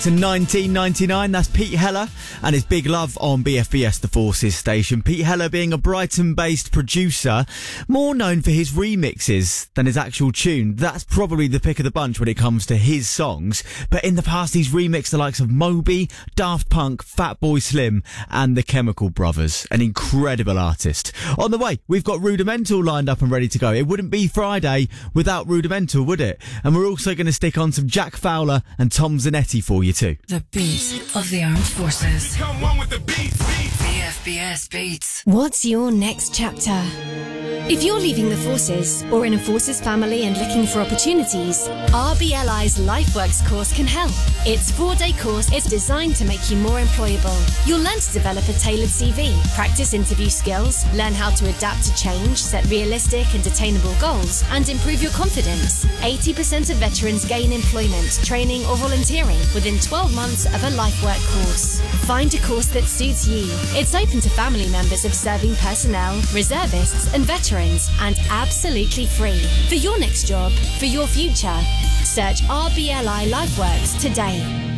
To 1999, that's Pete Heller and his Big Love on BFBS, the Forces station. Pete Heller being a Brighton-based producer, more known for his remixes than his actual tune. That's probably the pick of the bunch when it comes to his songs. But in the past, he's remixed the likes of Moby, Daft Punk, Fatboy Slim and the Chemical Brothers. An incredible artist. On the way, we've got Rudimental lined up and ready to go. It wouldn't be Friday without Rudimental, would it? And we're also going to stick on some Jack Fowler and Tom Zanetti for you too. The beat of the armed forces. Come on with the beats. BFBS Beats. What's your next chapter? If you're leaving the forces or in a forces family and looking for opportunities, RBLI's LifeWorks course can help. Its 4-day course is designed to make you more employable. You'll learn to develop a tailored CV, practice interview skills, learn how to adapt to change, set realistic and attainable goals, and improve your confidence. 80% of veterans gain employment, training or volunteering within 12 months of a LifeWork course. Find a course that suits you. It's open to family members of serving personnel, reservists and veterans, and absolutely free. For your next job, for your future, search RBLI LifeWorks today.